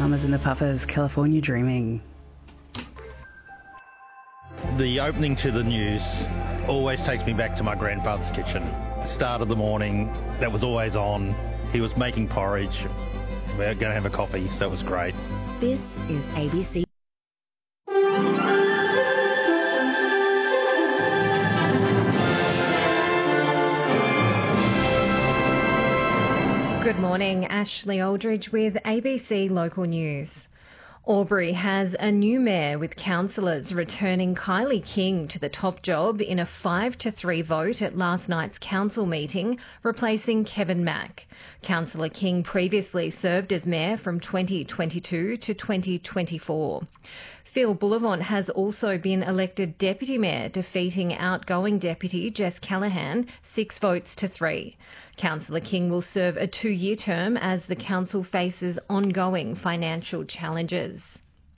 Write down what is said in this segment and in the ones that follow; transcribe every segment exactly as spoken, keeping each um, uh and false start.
Mamas and the Papas, California Dreaming. The opening to the news always takes me back to my grandfather's kitchen. Start of the morning, that was always on. He was making porridge. We were going to have a coffee, so it was great. This is A B C. Good morning, Ashley Aldridge with A B C Local News. Albury has a new mayor, with councillors returning Kylie King to the top job in a five to three vote at last night's council meeting, replacing Kevin Mack. Councillor King previously served as mayor from twenty twenty-two to twenty twenty-four. Phil Bullivant has also been elected deputy mayor, defeating outgoing deputy Jess Callaghan six votes to three. Councillor King will serve a two-year term as the council faces ongoing financial challenges.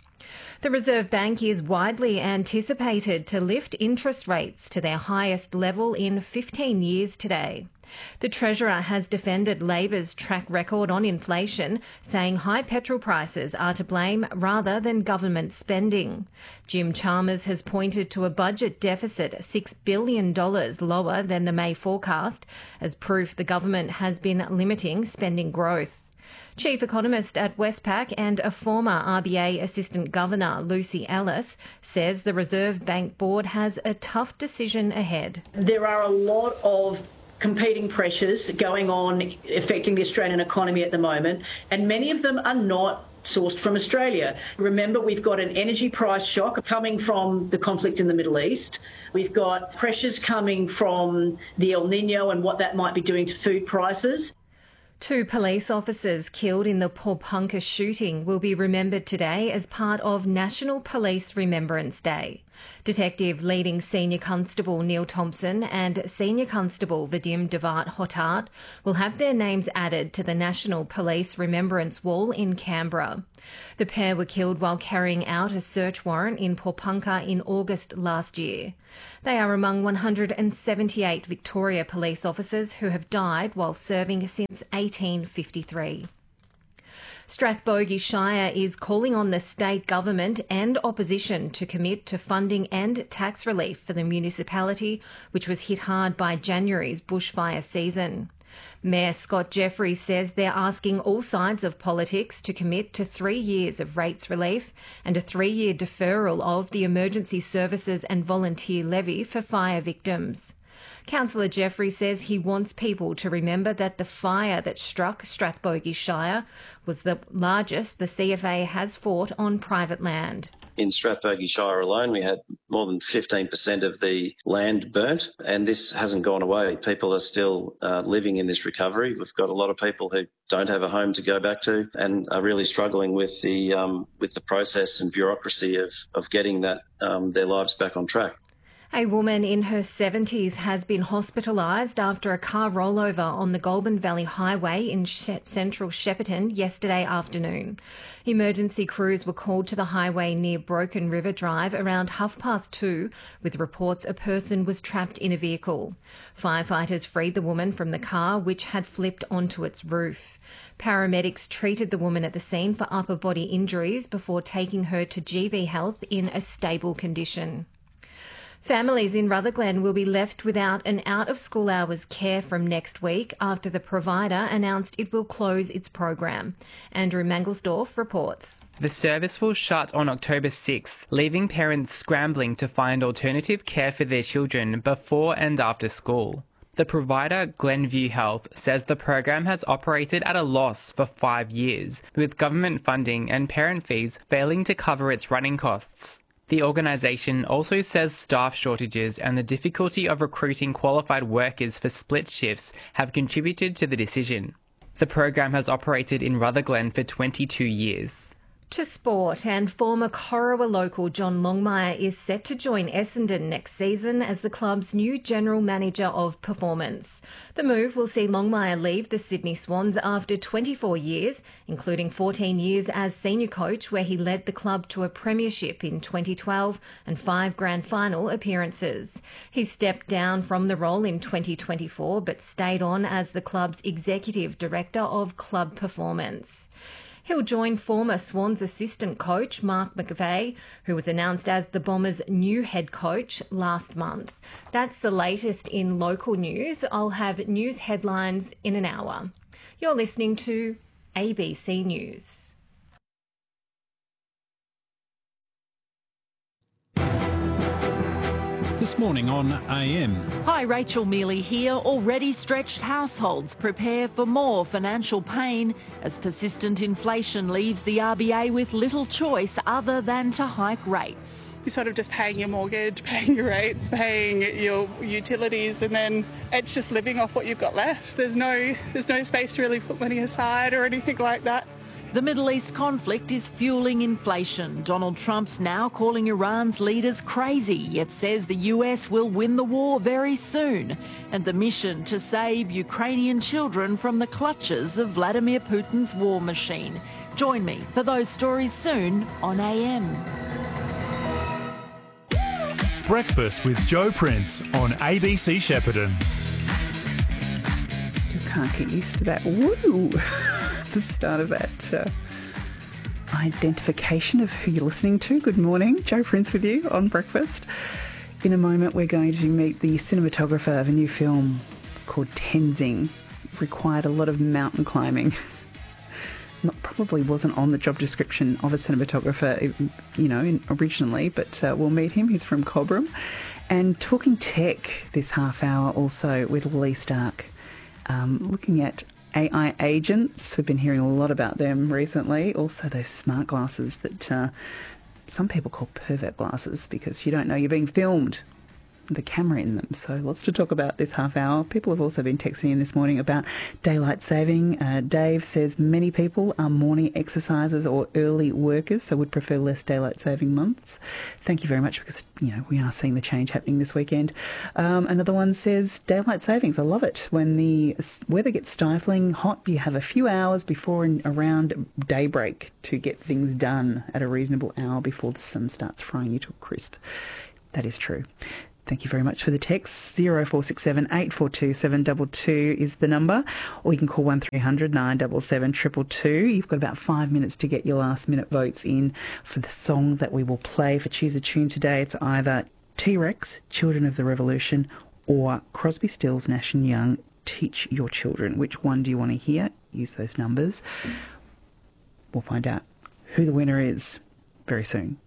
The Reserve Bank is widely anticipated to lift interest rates to their highest level in fifteen years today. The Treasurer has defended Labor's track record on inflation, saying high petrol prices are to blame rather than government spending. Jim Chalmers has pointed to a budget deficit six billion dollars lower than the May forecast as proof the government has been limiting spending growth. Chief Economist at Westpac and a former R B A Assistant Governor, Lucy Ellis, says the Reserve Bank Board has a tough decision ahead. There are a lot of competing pressures going on affecting the Australian economy at the moment, and many of them are not sourced from Australia. Remember, we've got an energy price shock coming from the conflict in the Middle East. We've got pressures coming from the El Nino and what that might be doing to food prices. Two police officers killed in the Pawnpukka shooting will be remembered today as part of National Police Remembrance Day. Detective leading Senior Constable Neil Thompson and Senior Constable Vadim Devat Hotat will have their names added to the National Police Remembrance Wall in Canberra. The pair were killed while carrying out a search warrant in Pawnpukka in August last year. They are among one hundred seventy-eight Victoria police officers who have died while serving since eighteen fifty-three. Strathbogie Shire is calling on the state government and opposition to commit to funding and tax relief for the municipality, which was hit hard by January's bushfire season. Mayor Scott Jeffrey says they're asking all sides of politics to commit to three years of rates relief and a three-year deferral of the emergency services and volunteer levy for fire victims. Councillor Jeffrey says he wants people to remember that the fire that struck Strathbogie Shire was the largest the C F A has fought on private land. In Strathbogie Shire alone, we had more than fifteen percent of the land burnt, and this hasn't gone away. People are still uh, living in this recovery. We've got a lot of people who don't have a home to go back to and are really struggling with the um, with the process and bureaucracy of, of getting that um, their lives back on track. A woman in her seventies has been hospitalised after a car rollover on the Goulburn Valley Highway in she- central Shepparton yesterday afternoon. Emergency crews were called to the highway near Broken River Drive around half past two, with reports a person was trapped in a vehicle. Firefighters freed the woman from the car, which had flipped onto its roof. Paramedics treated the woman at the scene for upper body injuries before taking her to G V Health in a stable condition. Families in Rutherglen will be left without an out-of-school hours care from next week after the provider announced it will close its program. Andrew Mangelsdorf reports. The service will shut on October sixth, leaving parents scrambling to find alternative care for their children before and after school. The provider, Glenview Health, says the program has operated at a loss for five years, with government funding and parent fees failing to cover its running costs. The organisation also says staff shortages and the difficulty of recruiting qualified workers for split shifts have contributed to the decision. The program has operated in Rutherglen for twenty-two years. To sport, and former Corowa local John Longmire is set to join Essendon next season as the club's new general manager of performance. The move will see Longmire leave the Sydney Swans after twenty-four years, including fourteen years as senior coach, where he led the club to a premiership in twenty twelve and five grand final appearances. He stepped down from the role in twenty twenty-four but stayed on as the club's executive director of club performance. He'll join former Swans assistant coach Mark McVeigh, who was announced as the Bombers' new head coach last month. That's the latest in local news. I'll have news headlines in an hour. You're listening to A B C News. This morning on A M. Hi, Rachel Mealy here. Already stretched households prepare for more financial pain as persistent inflation leaves the R B A with little choice other than to hike rates. You're sort of just paying your mortgage, paying your rates, paying your utilities, and then it's just living off what you've got left. There's no, there's no space to really put money aside or anything like that. The Middle East conflict is fueling inflation. Donald Trump's now calling Iran's leaders crazy, yet says the U S will win the war very soon. And the mission to save Ukrainian children from the clutches of Vladimir Putin's war machine. Join me for those stories soon on A M. Breakfast with Joe Prince on A B C Shepparton. Still can't get used to that woo. The start of that uh, identification of who you're listening to. Good morning, Joe Prince with you on Breakfast. In a moment we're going to meet the cinematographer of a new film called Tenzing. It required a lot of mountain climbing. Not, probably wasn't on the job description of a cinematographer, you know, originally, but uh, we'll meet him. He's from Cobram. And talking tech this half hour also with Lee Stark, um, looking at A I agents. We've been hearing a lot about them recently. Also those smart glasses that uh, some people call pervert glasses because you don't know you're being filmed. The camera in them. So lots to talk about this half hour. People have also been texting in this morning about daylight saving. Uh, Dave says many people are morning exercisers or early workers, so would prefer less daylight saving months. Thank you very much because, you know, we are seeing the change happening this weekend. Um, another one says daylight savings. I love it. When the weather gets stifling hot, you have a few hours before and around daybreak to get things done at a reasonable hour before the sun starts frying you to a crisp. That is true. Thank you very much for the text. zero four six seven eight four two seven two two is the number, or you can call one three hundred nine seven seven two two two. You've got about five minutes to get your last minute votes in for the song that we will play for Choose a Tune today. It's either T-Rex, Children of the Revolution, or Crosby, Stills, Nash and Young, Teach Your Children. Which one do you want to hear? Use those numbers. We'll find out who the winner is very soon.